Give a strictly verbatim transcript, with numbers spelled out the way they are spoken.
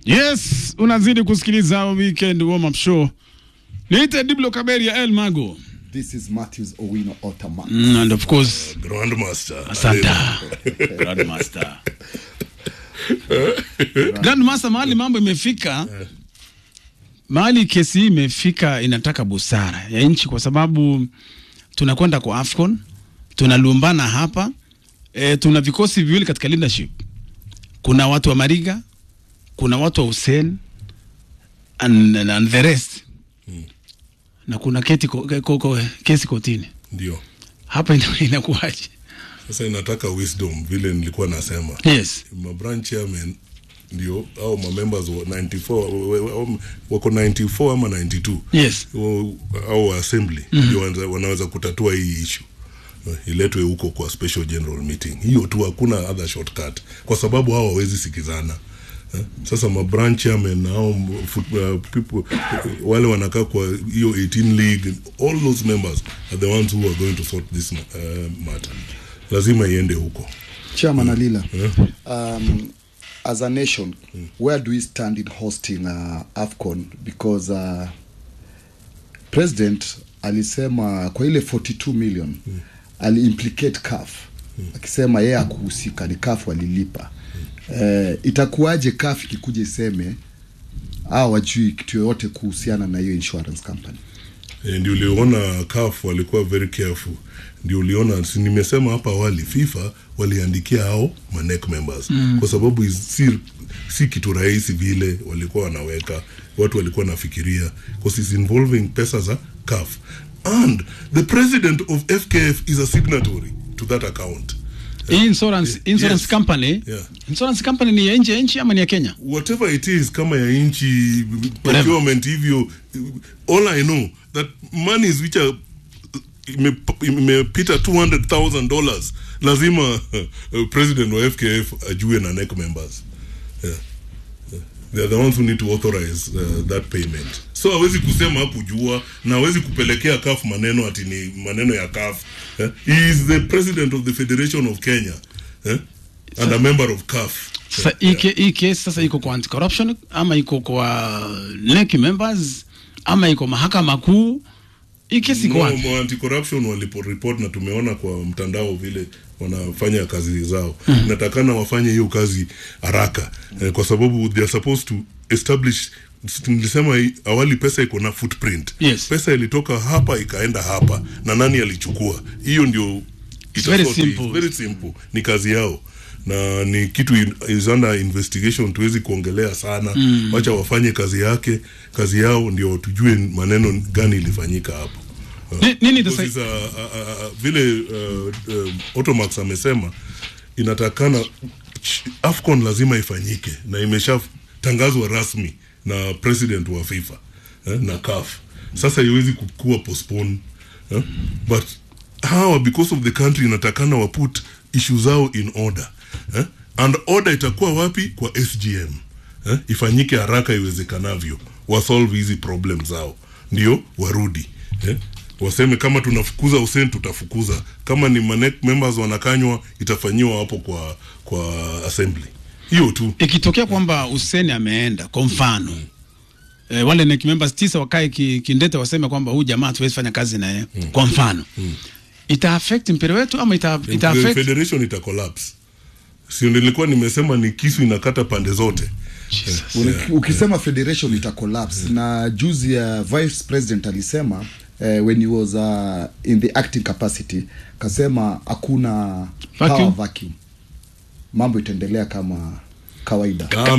Yes, unazidi kusikiliza Weekend Warm Up Show. Niite Diblo Kaberi ya El Mago. This is Matthews Owino Ottoman. Mm, and of course, Grandmaster. Asanta. Grandmaster. Grandmaster, mahali mambo imefika. Mahali kesi hii imefika inataka busara ya nchi, kwa sababu tunakwenda kwa AFCON, tunalumbana hapa. E, tuna vikosi viwili katika leadership. Kuna watu wa Mariga, kuna watu wa Hussein and, and the rest. Hmm. Na kuna keti ko, ko, ko, kesi kotini. Ndio. Hapa inakuaje? Sasa inataka wisdom vile nilikuwa nasema. Yes. Ma branch chairman ndio au ma members wa ninety-four wako ninety-four ama ninety-two. Yes. Au assembly ndio mm -hmm. wanaweza kutatua hii issue. Iletwe huko kwa special general meeting. Hiyo tu, hakuna other shortcut kwa sababu hao hawezi sikizana. Sasa ma branch chairman au uh, people wale wanakaa kwa hiyo eighteen league, all those members are the ones who are going to sort this uh, matter. Lazima iende huko. Chairman mm. Alila, yeah. um, as a nation, mm. where do we stand in hosting uh, AFCON? Because uh, President alisema kwa ile forty-two million mm. ali-implicate C A F. Mm. Akisema yeye hakuhusika, ni C A F walilipa. Uh, itakuwaje C A F ikuje iseme au wajui kitu yote kuhusiana na hiyo insurance company? E, ndio uliona C A F walikuwa very careful. Ndio uliona, nimesema hapa awali, FIFA waliandikia hao manek members mm. kwa sababu si, si kitu rahisi vile walikuwa wanaweka, watu walikuwa nafikiria because it's involving pesa za C A F, and the president of F K F is a signatory to that account. Uh, insurance insurance yes. company yeah. Insurance company ni ya nje nchi ama ni ya Kenya? Whatever it is, kama ya nchi procurement hivyo, all I know that monies which are imepita two hundred thousand dollars lazima uh, president wa F K F ajue na N E C members. Yeah. Yeah. They are the ones who need to authorize uh, that payment. So hawezi kusema hapo jua na hawezi kupelekea C A F maneno ati ni maneno ya C A F. Yeah. He is the president of the Federation of Kenya. Yeah. And so, a member of C A F. Sasa hii yeah. case sasa iko kwa anti-corruption ama iko kwa N E C members ama iko mahakama kuu? Ikesi kwa no, anti-corruption walipo report na tumeona kwa mtandao vile wanafanya kazi zao. Mm. Natakana wafanye hiyo kazi haraka eh, kwa sababu they are supposed to establish, nilisema awali, pesa iko na footprint. Yes. Pesa ilitoka hapa ikaenda hapa na nani alichukua. Hiyo ndio very simple. Very simple. Ni kazi yao. Na ni kitu in, is under investigation, tuwezi kuongelea sana. Mm. Wacha wafanye kazi yake, kazi yao ndio tujue maneno gani ilifanyika hapo. Uh, nini dasa uh, uh, uh, vile uh, uh, Automax amesema inatakana AFCON lazima ifanyike na imeshatangazwa rasmi na president wa FIFA eh, na C A F. Sasa iwezi kukua postpone eh? But hawa because of the country inatakana wa put issue zao in order eh? And order itakuwa wapi? Kwa S G M eh? Ifanyike haraka iwezekanavyo, wa solve hizi problems zao ndio warudi eh? Waseme kama tunafukuza Hussein tutafukuza, kama ni manek members wanakanywa itafanyiwa hapo kwa kwa assembly. Hiyo tu. Ikitokea kwamba Hussein ameenda kwa mfano, mm. e, wale N E C members tisa wakae ki, kindete waseme kwamba huyu jamaa tuwezi fanya kazi na yeye mm. kwa mfano. Mm. Ita affect mpira wetu ama ita, ita affect the federation, ita collapse. Sio nilikuwa nimesema ni kisu inakata pande zote. Yeah. Yeah. Ukisema federation ita collapse, yeah. Na juzi ya vice president alisema Uh, when he was uh, in the acting capacity kasema hakuna power vacuum, mambo itaendelea kama kawaida.